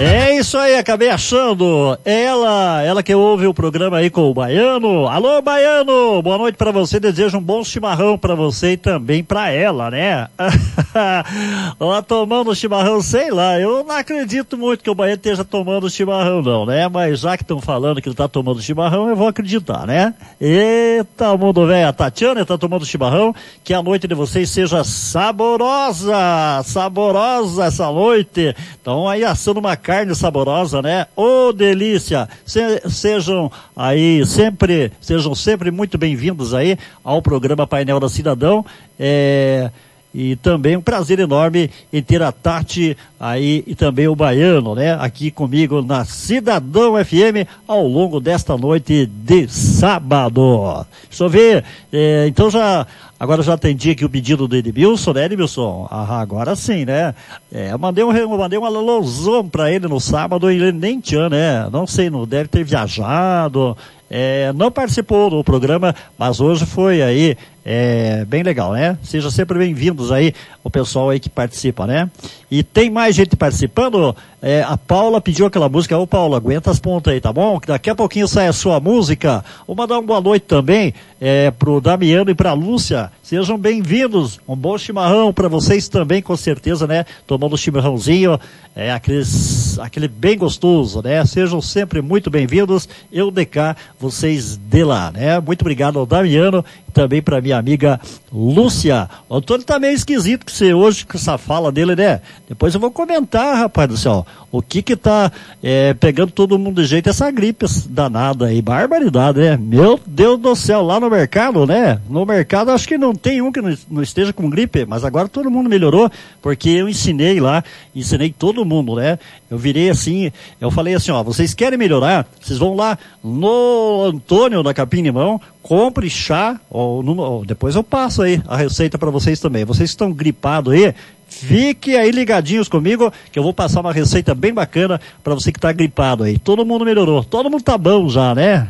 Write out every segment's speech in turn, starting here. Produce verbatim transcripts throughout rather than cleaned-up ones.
É isso aí, acabei achando. Ela, ela que ouve o programa aí com o Baiano. Alô, Baiano, boa noite pra você, desejo um bom chimarrão pra você e também pra ela, né? Ela tomando chimarrão, sei lá, eu não acredito muito que o Baiano esteja tomando chimarrão não, né? Mas já que estão falando que ele tá tomando chimarrão, eu vou acreditar, né? Eita, mundo velho, a Tatiana tá tomando chimarrão, que a noite de vocês seja saborosa, saborosa essa noite. Então aí assando uma carne saborosa, né? Ô, oh, delícia! Se, sejam aí sempre, sejam sempre muito bem-vindos aí ao programa Painel da Cidadão. É, e também um prazer enorme em ter a Tati aí e também o Baiano, né? Aqui comigo na Cidadão F M ao longo desta noite de sábado. Deixa eu ver, é, então já... Agora eu já atendi aqui o pedido do Edmilson, né, Edmilson? Ah, agora sim, né? É, eu mandei um, eu mandei um alôzão pra ele no sábado e ele nem tinha, né? Não sei, não deve ter viajado, é, não participou do programa, mas hoje foi aí, é, bem legal, né? Sejam sempre bem-vindos aí, o pessoal aí que participa, né? E tem mais gente participando, é, a Paula pediu aquela música. Ô, Paula, aguenta as pontas aí, tá bom? Que daqui a pouquinho sai a sua música. Vou mandar uma boa noite também, é, pro Damiano e pra Lúcia. Sejam bem-vindos, um bom chimarrão para vocês também, com certeza, né? Tomando um chimarrãozinho, é, aqueles, aquele bem gostoso, né? Sejam sempre muito bem-vindos, eu de cá, vocês de lá, né? Muito obrigado ao Damiano e também para minha amiga Lúcia. O Antônio tá meio esquisito que você hoje, com essa fala dele, né? Depois eu vou comentar, rapaz do céu, o que que tá é, pegando todo mundo de jeito, essa gripe danada aí, barbaridade, né? Meu Deus do céu, lá no mercado, né? No mercado acho que não tem um que não esteja com gripe, mas agora todo mundo melhorou, porque eu ensinei lá, ensinei todo mundo, né? Eu virei assim, eu falei assim, ó, vocês querem melhorar? Vocês vão lá no Antônio da Capim Limão, compre chá, ou, ou, depois eu passo aí a receita para vocês também. Vocês que estão gripados aí, fiquem aí ligadinhos comigo, que eu vou passar uma receita bem bacana para você que tá gripado aí. Todo mundo melhorou, todo mundo tá bom já, né?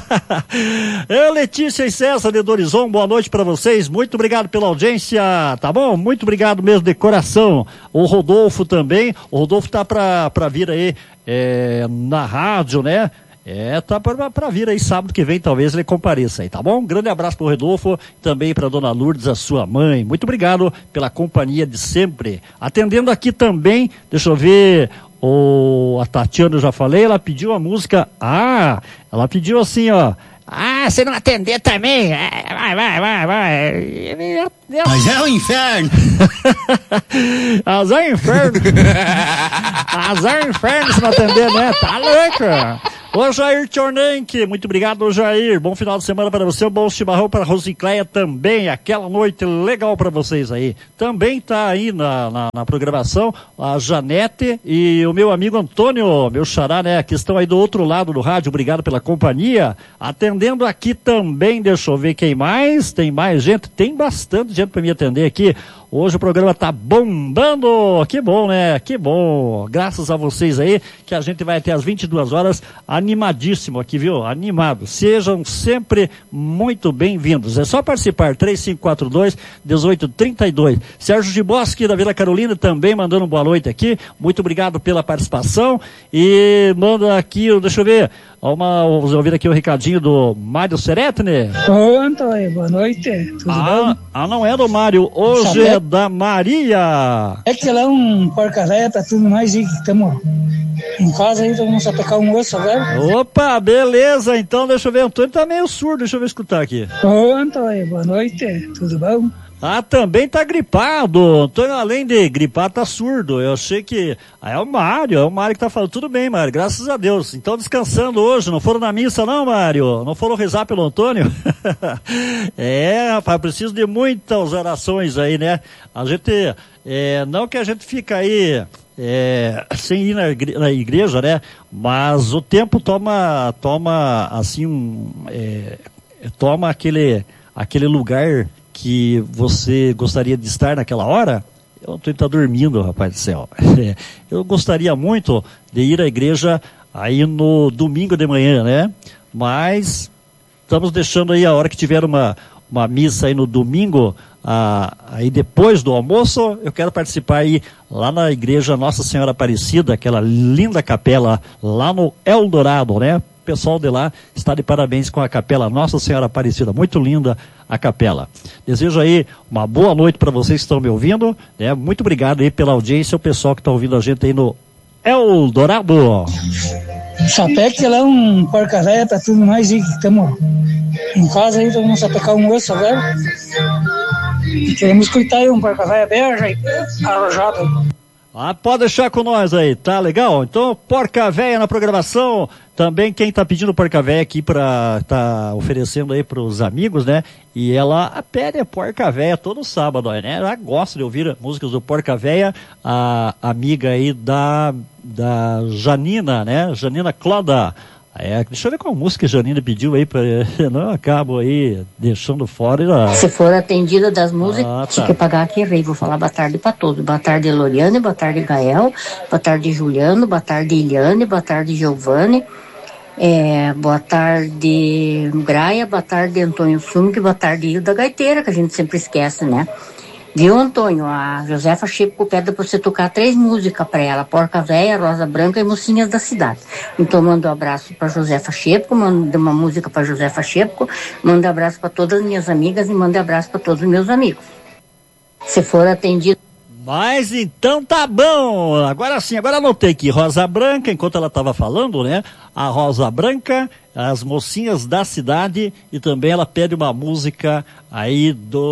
Eu, Letícia e César de Dorizon, boa noite para vocês, muito obrigado pela audiência, tá bom? Muito obrigado mesmo de coração. O Rodolfo também, o Rodolfo tá pra, pra vir aí é, na rádio, né? É, tá pra, pra vir aí sábado que vem, talvez ele compareça aí, tá bom? Um grande abraço pro Rodolfo, também pra dona Lourdes, a sua mãe. Muito obrigado pela companhia de sempre. Atendendo aqui também, deixa eu ver, o, a Tatiana eu já falei, ela pediu a música, ah, ela pediu assim, ó, ah, você não atender também? Vai, vai, vai, vai. Mas é o inferno. Azar é inferno. Azar é inferno se não atender, né? Tá louco. Ô Jair Tchornenck, muito obrigado, Jair. Bom final de semana para você, um bom chimarrão para Rosicléia também. Aquela noite legal para vocês aí. Também tá aí na, na, na programação a Janete e o meu amigo Antônio, meu xará, né? Que estão aí do outro lado do rádio. Obrigado pela companhia. Atendendo aqui também, deixa eu ver quem mais. Tem mais gente? Tem bastante gente para me atender aqui. Hoje o programa tá bombando, que bom, né? Que bom, graças a vocês aí, que a gente vai até às vinte e duas horas, animadíssimo aqui, viu? Animado. Sejam sempre muito bem-vindos. É só participar, três cinco quatro dois, um oito três dois. Sérgio Giboschi, da Vila Carolina, também mandando uma boa noite aqui. Muito obrigado pela participação. E manda aqui, deixa eu ver, uma, vamos ouvir aqui o recadinho do Mário Seretne. Ô, Antônio, boa noite. Tudo ah, bom? Ah, não é do Mário, hoje é da Maria. É que lá é um porca-véia, tá tudo mais aí, que estamos em casa aí, vamos só tocar um osso agora. Opa, beleza, então deixa eu ver, Antônio tá meio surdo, deixa eu ver escutar aqui. Ô, Antônio, boa noite, tudo bom? Ah, também tá gripado. Antônio, além de gripar, tá surdo. Eu achei que... Ah, é o Mário, é o Mário que tá falando. Tudo bem, Mário, graças a Deus. Então, descansando hoje. Não foram na missa, não, Mário? Não foram rezar pelo Antônio? É, rapaz, preciso de muitas orações aí, né? A gente... É, não que a gente fica aí... É, sem ir na igreja, na igreja, né? Mas o tempo toma... Toma, assim, um... É, toma aquele... Aquele lugar... que você gostaria de estar naquela hora. Eu não estou tá dormindo, rapaz do céu. Eu gostaria muito de ir à igreja aí no domingo de manhã, né? Mas estamos deixando aí a hora que tiver uma, uma missa aí no domingo, ah, aí depois do almoço, eu quero participar aí lá na igreja Nossa Senhora Aparecida, aquela linda capela lá no Eldorado, né? O pessoal de lá está de parabéns com a capela Nossa Senhora Aparecida, muito linda a capela. Desejo aí uma boa noite para vocês que estão me ouvindo, né? Muito obrigado aí pela audiência, o pessoal que está ouvindo a gente aí no Eldorado. Sapec lá é um porca velha pra tudo mais aí que estamos em casa aí, vamos sapecar um osso agora. E queremos escutar aí um porca velha bem arrojado. Ah, pode deixar com nós aí, tá legal? Então, porca véia na programação. Também quem tá pedindo porca véia aqui pra, tá oferecendo aí pros amigos, né? E ela pede a porca véia todo sábado, né? Ela gosta de ouvir músicas do porca véia, a amiga aí da, da Janina, né? Janina Cloda. É, deixa eu ver qual música a Janina pediu aí, pra, não eu acabo aí deixando fora. E, se for atendida das músicas, ah, tá. Tinha que pagar aqui, rei. Vou falar boa tarde pra todos. Boa tarde, Loriane, boa tarde, Gael, boa tarde, Juliano, boa tarde, Eliane, boa tarde, Giovanni, é, boa tarde, Graia, boa tarde, Antônio Sumque, boa tarde, Hilda Gaiteira, que a gente sempre esquece, né? Viu, Antônio? A Josefa Chico pede pra você tocar três músicas pra ela: Porca Véia, Rosa Branca e Mocinhas da Cidade. Então mando um abraço pra Josefa Chico, mando uma música pra Josefa Chico, mando um abraço pra todas as minhas amigas e mando um abraço pra todos os meus amigos. Se for atendido... Mas então tá bom, agora sim, agora anotei aqui, Rosa Branca, enquanto ela estava falando, né, a Rosa Branca, as Mocinhas da Cidade, e também ela pede uma música aí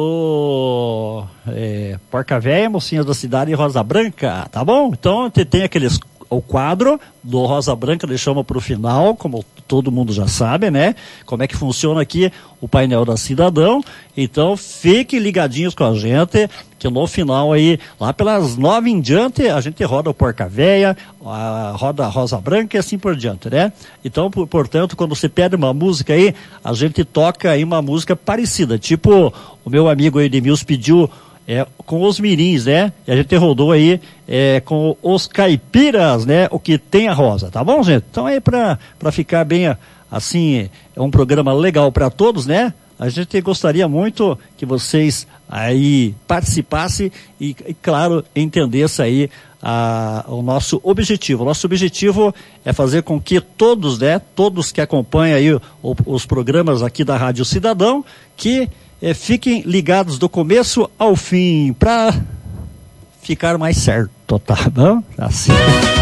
do é, Porca Véia, Mocinhas da Cidade e Rosa Branca, tá bom? Então tem aqueles, o quadro do Rosa Branca, deixamos para o final, como todo mundo já sabe, né? Como é que funciona aqui o painel da Cidadão. Então fiquem ligadinhos com a gente, que no final aí, lá pelas nove em diante, a gente roda o Porca Véia, a, roda a Rosa Branca e assim por diante, né? Então, por, portanto, quando você pede uma música aí, a gente toca aí uma música parecida, tipo o meu amigo Edmilson pediu É, com os mirins, né? E a gente rodou aí é, com os caipiras, né? O que tem a Rosa, tá bom, gente? Então aí pra, pra ficar bem assim, é um programa legal para todos, né? A gente gostaria muito que vocês aí participassem e, e claro, entendessem aí a, o nosso objetivo. O nosso objetivo é fazer com que todos, né? Todos que acompanham aí o, os programas aqui da Rádio Cidadão, que É, fiquem ligados do começo ao fim, para ficar mais certo, tá bom? Assim.